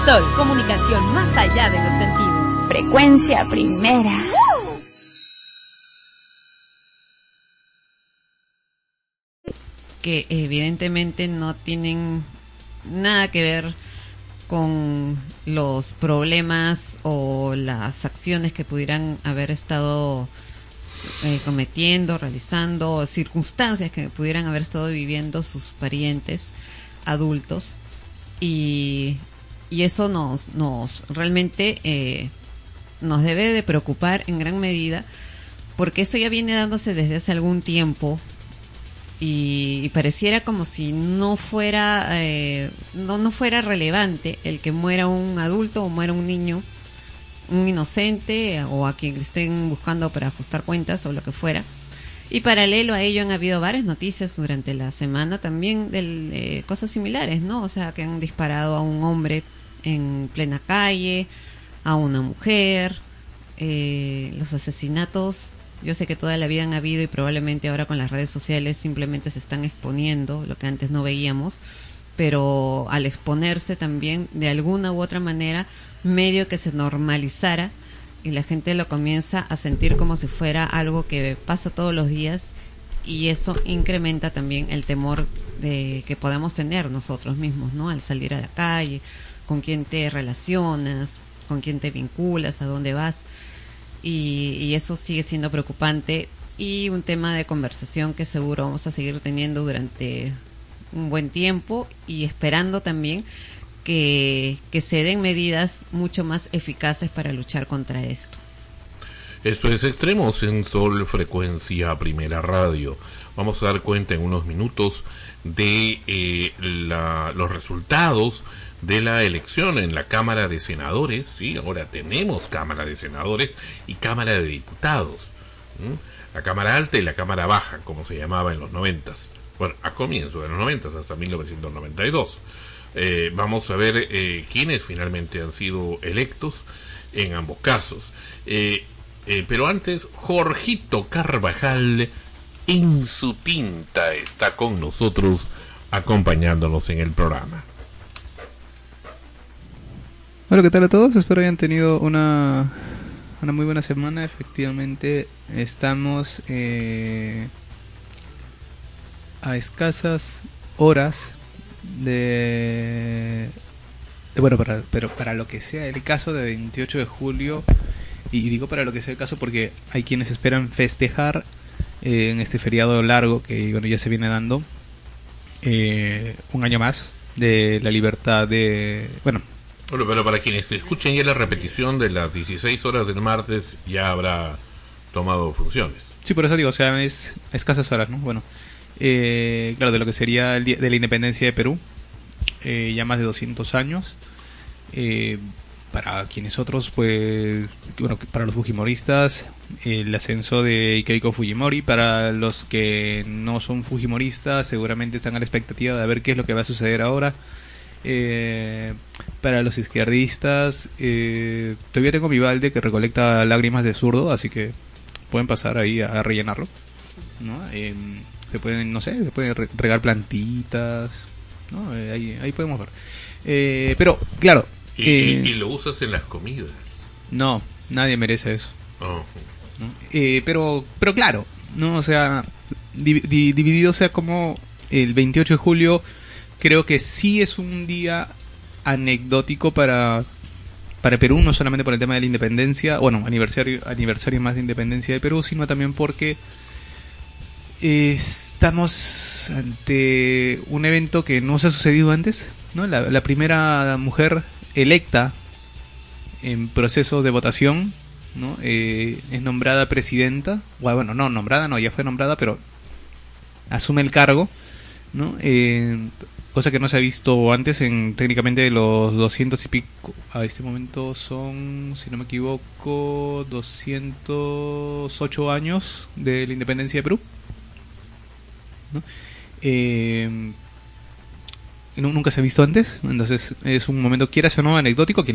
Sol, comunicación más allá de los sentidos. Frecuencia primera. Que evidentemente no tienen nada que ver con los problemas o las acciones que pudieran haber estado cometiendo, realizando, o circunstancias que pudieran haber estado viviendo sus parientes adultos, y eso nos realmente nos debe de preocupar en gran medida, porque esto ya viene dándose desde hace algún tiempo. Y pareciera como si no fuera no fuera relevante el que muera un adulto o muera un niño, un inocente, o a quien le estén buscando para ajustar cuentas o lo que fuera. Y paralelo a ello han habido varias noticias durante la semana también de cosas similares, ¿no? O sea, que han disparado a un hombre en plena calle, a una mujer, los asesinatos. Yo sé que toda la vida han habido, y probablemente ahora con las redes sociales simplemente se están exponiendo, lo que antes no veíamos, pero al exponerse también de alguna u otra manera, medio que se normalizara y la gente lo comienza a sentir como si fuera algo que pasa todos los días, y eso incrementa también el temor de que podamos tener nosotros mismos, ¿no? Al salir a la calle, con quién te relacionas, con quién te vinculas, a dónde vas. Y eso sigue siendo preocupante, y un tema de conversación que seguro vamos a seguir teniendo durante un buen tiempo, y esperando también que se den medidas mucho más eficaces para luchar contra esto. Esto es Extremos en Sol, Frecuencia Primera Radio. Vamos a dar cuenta en unos minutos de los resultados de la elección en la Cámara de Senadores. Sí, ahora tenemos Cámara de Senadores y Cámara de Diputados. La Cámara Alta y la Cámara Baja, como se llamaba en los 90s. Bueno, a comienzos de los 90s, hasta 1992. Vamos a ver quiénes finalmente han sido electos en ambos casos. Pero antes, Jorgito Carvajal, en su tinta, está con nosotros, acompañándonos en el programa. Hola, ¿qué tal a todos? Espero hayan tenido una muy buena semana. Efectivamente, estamos a escasas horas bueno, para lo que sea el caso de 28 de julio, y digo para lo que sea el caso porque hay quienes esperan festejar en este feriado largo que, bueno, ya se viene dando un año más de la libertad de... Bueno, pero para quienes escuchen ya la repetición de las 16 horas del martes, ya habrá tomado funciones. Sí, por eso digo, o sea, es escasas horas, ¿no? Bueno, claro, de lo que sería el día de la independencia de Perú, ya más de 200 años. Para quienes otros, pues, bueno, para los fujimoristas, el ascenso de Keiko Fujimori. Para los que no son fujimoristas, seguramente están a la expectativa de ver qué es lo que va a suceder ahora. Para los izquierdistas, todavía tengo mi balde que recolecta lágrimas de zurdo, así que pueden pasar ahí a rellenarlo, ¿no? Se pueden regar plantitas, ¿no? Ahí podemos ver. Pero, claro... ¿Y lo usas en las comidas? No, nadie merece eso. Oh. ¿No? Pero claro, ¿no? O sea, dividido, o sea, como el 28 de julio, creo que sí es un día anecdótico para Perú, no solamente por el tema de la independencia, bueno, aniversario más de independencia de Perú, sino también porque estamos ante un evento que no se ha sucedido antes, ¿no? La primera mujer electa en proceso de votación, ¿no? Es nombrada presidenta. Bueno, no nombrada, no, ya fue nombrada, pero asume el cargo, ¿no? Cosa que no se ha visto antes en técnicamente los 200 y pico. A este momento son, si no me equivoco, 208 años de la independencia de Perú, ¿no? Nunca se ha visto antes, entonces es un momento, quieras o no, anecdótico.